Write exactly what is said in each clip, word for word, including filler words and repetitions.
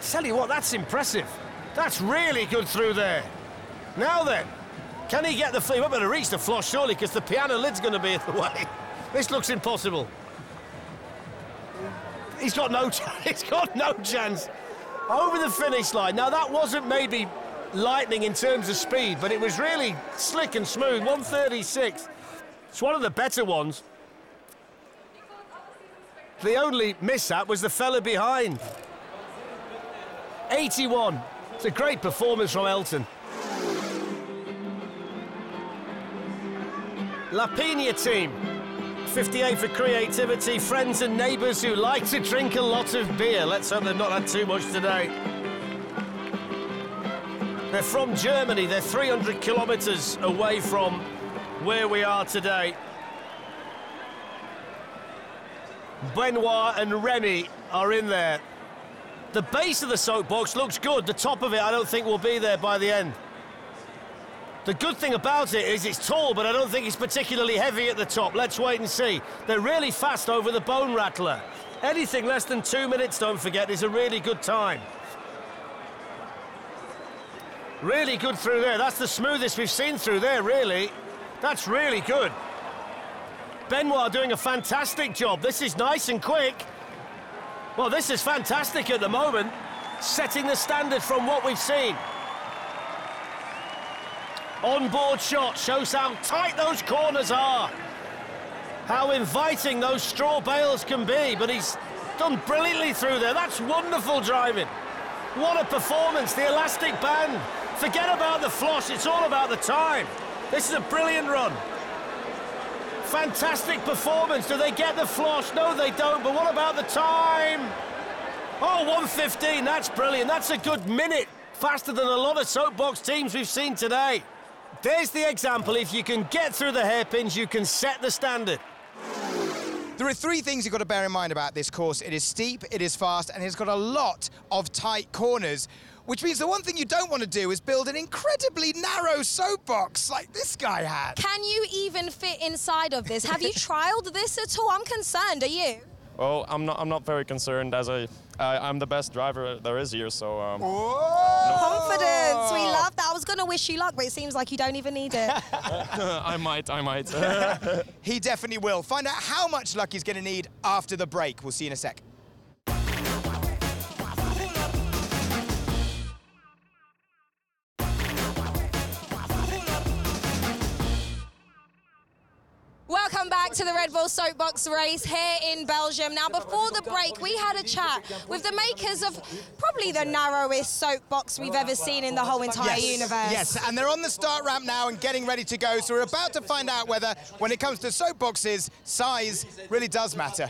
Tell you what, that's impressive. That's really good through there. Now then, can he get the... He won't be able to reach the floss, surely, because the piano lid's going to be in the way. This looks impossible. He's got no chance. He's got no chance. Over the finish line. Now, that wasn't maybe lightning in terms of speed, but it was really slick and smooth. one thirty-six. It's one of the better ones. The only mishap was the fella behind. eighty-one. It's a great performance from Elton. La Pina team. fifty-eight for creativity, friends and neighbours who like to drink a lot of beer. Let's hope they've not had too much today. They're from Germany. They're three hundred kilometres away from where we are today. Benoit and Remy are in there. The base of the soapbox looks good. The top of it, I don't think, will be there by the end. The good thing about it is it's tall, but I don't think it's particularly heavy at the top. Let's wait and see. They're really fast over the Bone Rattler. Anything less than two minutes, don't forget, is a really good time. Really good through there. That's the smoothest we've seen through there, really. That's really good. Benoit doing a fantastic job. This is nice and quick. Well, this is fantastic at the moment, setting the standard from what we've seen. On-board shot shows how tight those corners are, how inviting those straw bales can be, but he's done brilliantly through there. That's wonderful driving. What a performance, the elastic band. Forget about the floss, it's all about the time. This is a brilliant run. Fantastic performance. Do they get the floss? No, they don't, but what about the time? Oh, one fifteen, that's brilliant. That's a good minute faster than a lot of soapbox teams we've seen today. There's the example. If you can get through the hairpins, you can set the standard. There are three things you've got to bear in mind about this course. It is steep, it is fast, and it's got a lot of tight corners, which means the one thing you don't want to do is build an incredibly narrow soapbox like this guy had. Can you even fit inside of this? Have you trialed this at all? I'm concerned, are you? Well, I'm not, I'm not very concerned, as I, uh, I'm the best driver there is here, so... Um, Confidence, we love that. I was going to wish you luck, but it seems like you don't even need it. I might, I might. He definitely will. Find out how much luck he's going to need after the break. We'll see you in a sec. Welcome back to the Red Bull Soapbox race here in Belgium. Now, before the break, we had a chat with the makers of probably the narrowest soapbox we've ever seen in the whole entire yes, universe. Yes, and they're on the start ramp now and getting ready to go, so we're about to find out whether, when it comes to soapboxes, size really does matter.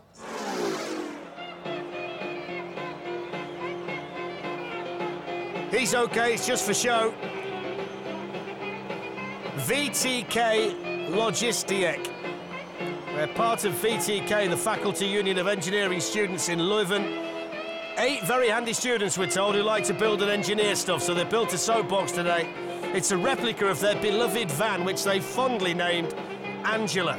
He's okay, it's just for show. V T K Logistic. They're part of V T K, the Faculty Union of Engineering Students in Leuven. Eight very handy students, we're told, who like to build and engineer stuff, so they built a soapbox today. It's a replica of their beloved van, which they fondly named Angela.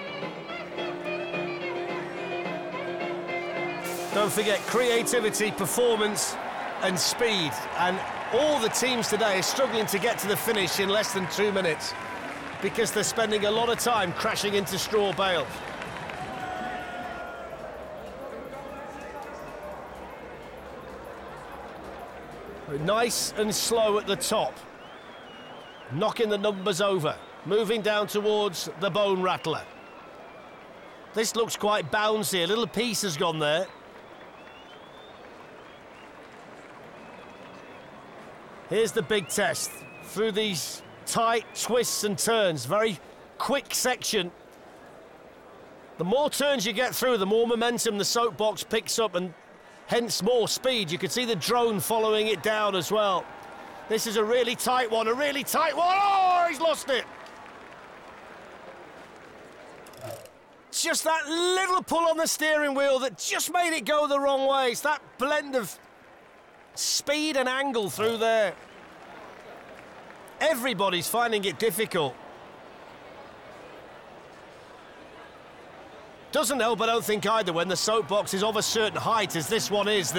Don't forget creativity, performance and speed, and all the teams today are struggling to get to the finish in less than two minutes because they're spending a lot of time crashing into straw bales. Nice and slow at the top, knocking the numbers over, moving down towards the Bone Rattler. This looks quite bouncy, a little piece has gone there. Here's the big test, through these tight twists and turns, very quick section. The more turns you get through, the more momentum the soapbox picks up and hence more speed. You can see the drone following it down as well. This is a really tight one, a really tight one. Oh, he's lost it. Just that little pull on the steering wheel that just made it go the wrong way. It's that blend of speed and angle through there. Everybody's finding it difficult. Doesn't help, I don't think, either, when the soapbox is of a certain height, as this one is.